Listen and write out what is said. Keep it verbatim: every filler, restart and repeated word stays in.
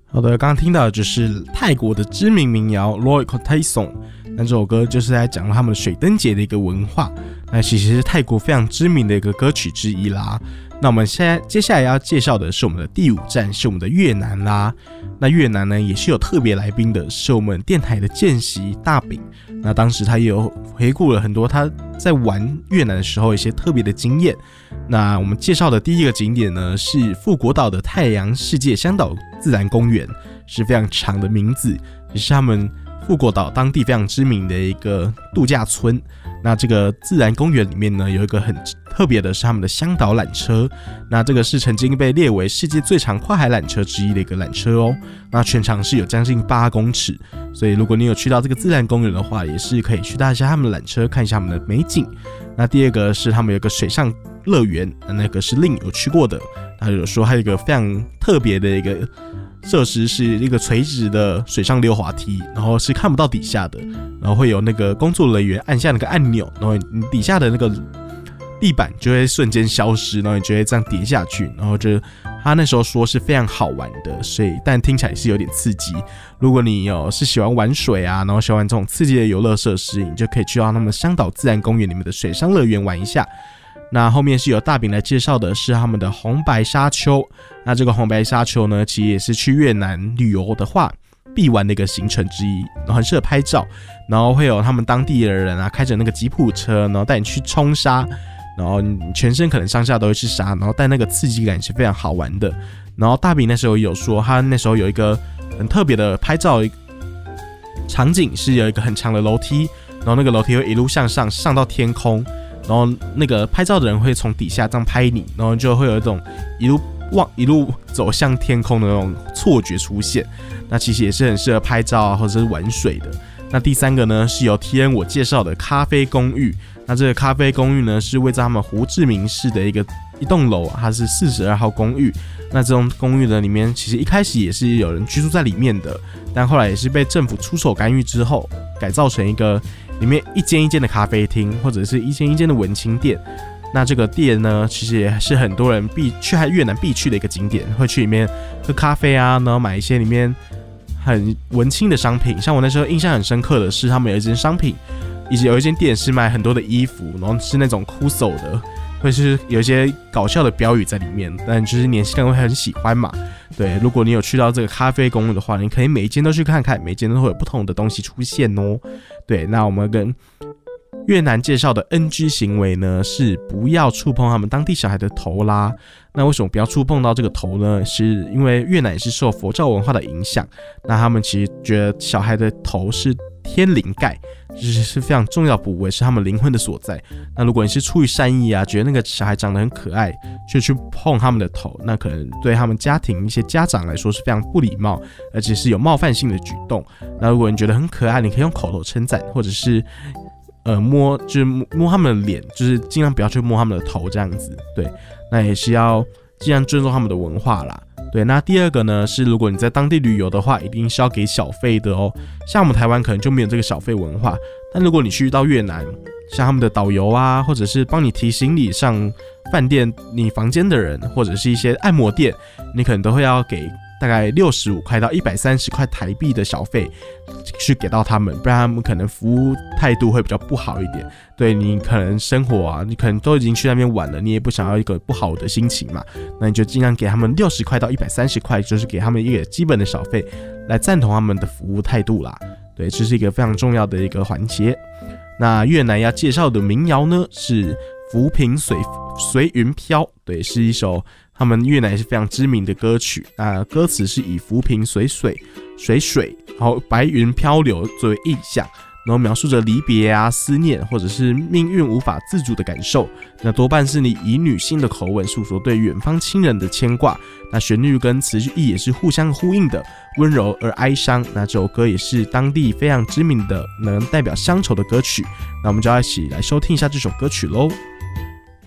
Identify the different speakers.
Speaker 1: 好的，刚刚听到的就是泰国的知名民谣 Loy Kotaisong， 那这首歌就是在讲他们的水灯节的一个文化，那其实是泰国非常知名的一个歌曲之一啦。那我们现在接下来要介绍的是我们的第五站，是我们的越南啦。那越南呢也是有特别来宾的，是我们电台的见习大饼。那当时他也有回顾了很多他在玩越南的时候一些特别的经验。那我们介绍的第一个景点呢是富国岛的太阳世界香岛自然公园，是非常长的名字，也是他们富国岛当地非常知名的一个度假村。那这个自然公园里面呢，有一个很特别的是他们的香岛缆车，那这个是曾经被列为世界最长跨海缆车之一的一个缆车哦。那全长是有将近八公尺，所以如果你有去到这个自然公园的话，也是可以去搭一下他们的缆车，看一下他们的美景。那第二个是他们有一个水上乐园，那个是令有去过的，他有说还有一个非常特别的一个设施，是一个垂直的水上溜滑梯，然后是看不到底下的，然后会有那个工作人员按下那个按钮，然后你底下的那个地板就会瞬间消失，然后你就会这样跌下去，然后就他那时候说是非常好玩的，所以但听起来是有点刺激。如果你有是喜欢玩水啊，然后喜欢这种刺激的游乐设施，你就可以去到他们香岛自然公园里面的水上乐园玩一下。那后面是由大饼来介绍的是他们的红白沙丘，那这个红白沙丘呢，其实也是去越南旅游的话必玩的一个行程之一，然后很适合拍照，然后会有他们当地的人啊开着那个吉普车，然后带你去冲沙，然后你全身可能上下都会是沙，然后但那个刺激感是非常好玩的。然后大饼那时候有说，他那时候有一个很特别的拍照场景，是有一个很长的楼梯，然后那个楼梯会一路向上上到天空，然后那个拍照的人会从底下这样拍你，然后就会有一种一路望一路走向天空的那种错觉出现。那其实也是很适合拍照啊，或者是玩水的。那第三个呢，是由 T N 我介绍的咖啡公寓。那这个咖啡公寓呢，是位在他们胡志明市的一个一栋楼，它是四十二号公寓。那这栋公寓呢，里面其实一开始也是有人居住在里面的，但后来也是被政府出手干预之后，改造成一个里面一间一间的咖啡厅，或者是一间一间的文青店。那这个店呢，其实也是很多人必去越南必去的一个景点，会去里面喝咖啡啊，然后买一些里面很文青的商品。像我那时候印象很深刻的是，他们有一间商品，以及有一间店是卖很多的衣服，然后是那种酷手的，会是有一些搞笑的标语在里面，但就是年轻人会很喜欢嘛。对，如果你有去到这个咖啡公寓的话，你可以每一间都去看看，每一间都会有不同的东西出现哦。对，那我们跟越南介绍的 N G 行为呢，是不要触碰他们当地小孩的头啦。那为什么不要触碰到这个头呢？是因为越南也是受佛教文化的影响，那他们其实觉得小孩的头是天灵盖，就是是非常重要的部位，是他们灵魂的所在。那如果你是出于善意啊，觉得那个小孩长得很可爱，就去碰他们的头，那可能对他们家庭一些家长来说是非常不礼貌，而且是有冒犯性的举动。那如果你觉得很可爱，你可以用口头称赞，或者是呃摸，就是摸他们的脸，就是尽量不要去摸他们的头这样子。对，那也是要尽量尊重他们的文化啦。对，那第二个呢是，如果你在当地旅游的话，一定是要给小费的哦。像我们台湾可能就没有这个小费文化，但如果你去到越南，像他们的导游啊，或者是帮你提行李上饭店你房间的人，或者是一些按摩店，你可能都会要给大概六十五块到一百三十块台币的小费去给到他们，不然他们可能服务态度会比较不好一点。对，你可能生活啊，你可能都已经去那边玩了，你也不想要一个不好的心情嘛，那你就尽量给他们六十块到一百三十块，就是给他们一个基本的小费，来赞同他们的服务态度啦。对，这是一个非常重要的一个环节。那越南要介绍的民谣呢，是浮萍随随云飘，对，是一首他们越南也是非常知名的歌曲。那歌词是以浮萍随水水水，然后白云飘流作为意象，然后描述着离别啊、思念，或者是命运无法自主的感受。那多半是你以女性的口吻诉说对远方亲人的牵挂。那旋律跟词意也是互相呼应的，温柔而哀伤。那这首歌也是当地非常知名的能代表乡愁的歌曲。那我们就要一起来收听一下这首歌曲咯。